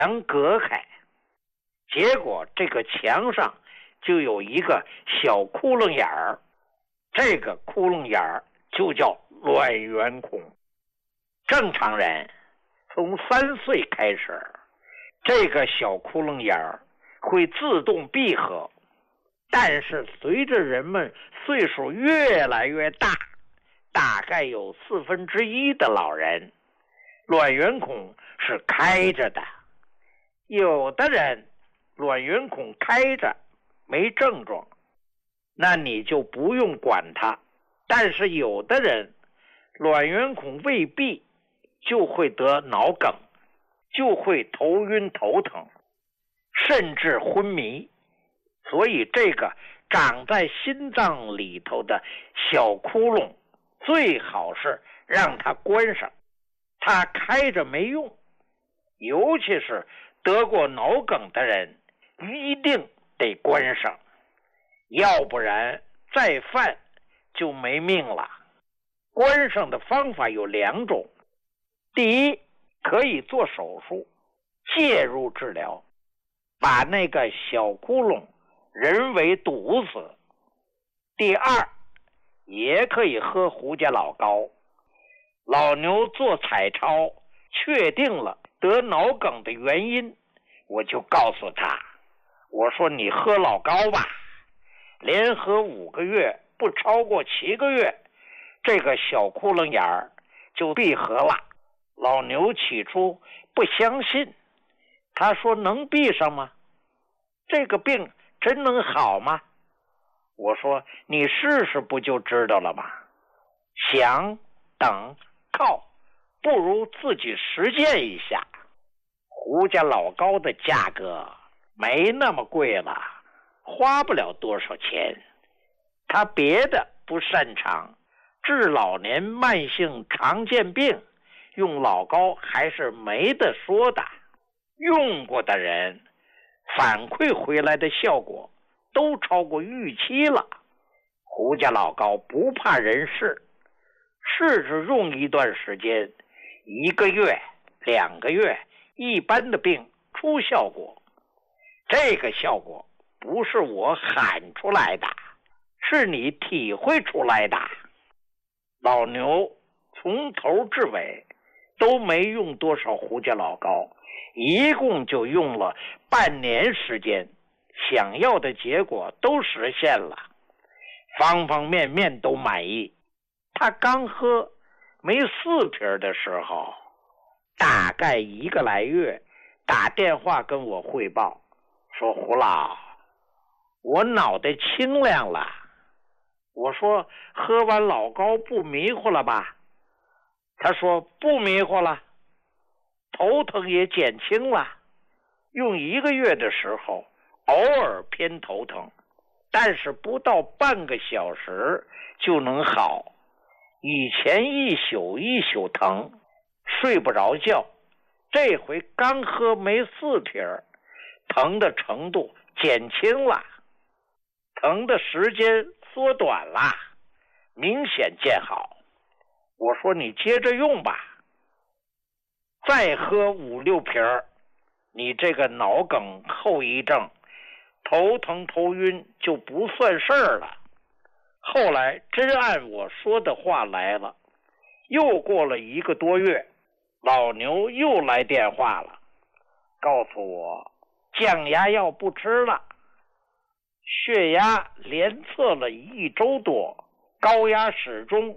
墙隔开，结果这个墙上就有一个小窟窿眼儿，这个窟窿眼儿就叫卵圆孔。正常人从3岁开始，这个小窟窿眼儿会自动闭合，但是随着人们岁数越来越大，大概有1/4的老人卵圆孔是开着的。有的人卵圆孔开着没症状，那你就不用管它。但是有的人卵圆孔未闭，就会得脑梗，就会头晕头疼，甚至昏迷。所以这个长在心脏里头的小窟窿最好是让它关上，它开着没用。尤其是得过脑梗的人一定得关上，要不然再犯就没命了。关上的方法有2种，第一，可以做手术介入治疗，把那个小窟窿人为堵死。第二，也可以喝胡家老膏。老牛做彩超确定了得脑梗的原因，我就告诉他，我说你喝老膏吧，连喝5个月，不超过7个月，这个小窟窿眼儿就闭合了。老牛起初不相信，他说能闭上吗？这个病真能好吗？我说你试试不就知道了吗？想等靠，不如自己实践一下。胡家老膏的价格没那么贵了，花不了多少钱。他别的不擅长，治老年慢性常见病用老膏还是没得说的。用过的人反馈回来的效果都超过预期了。胡家老膏不怕人试，试着用一段时间，1个月、2个月，一般的病出效果。这个效果不是我喊出来的，是你体会出来的。老牛从头至尾都没用多少胡家老膏，一共就用了半年时间，想要的结果都实现了，方方面面都满意。他刚喝没4瓶的时候，大概1个来月，打电话跟我汇报说，胡老，我脑袋清亮了。我说喝完老膏不迷糊了吧？他说不迷糊了，头疼也减轻了。用1个月的时候偶尔偏头疼，但是不到半个小时就能好。以前一宿一宿疼，睡不着觉，这回刚喝没4瓶，疼的程度减轻了，疼的时间缩短了，明显见好。我说你接着用吧，再喝5、6瓶，你这个脑梗后遗症头疼头晕就不算事儿了。后来真按我说的话来了，又过了1个多月，老牛又来电话了，告诉我降压药不吃了，血压连测了1周多，高压始终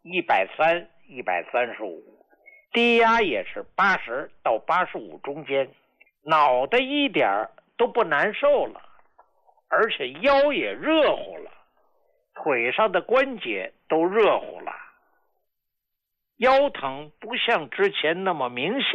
130、135，低压也是80到85中间，脑袋一点都不难受了，而且腰也热乎了，腿上的关节都热乎了，腰疼不像之前那么明显。